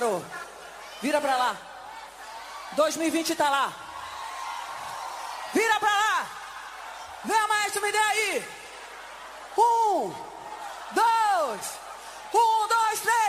Senhor. Vira pra lá. 2020 tá lá. Vira pra lá. Vem, maestro, me dê aí. 1, 2...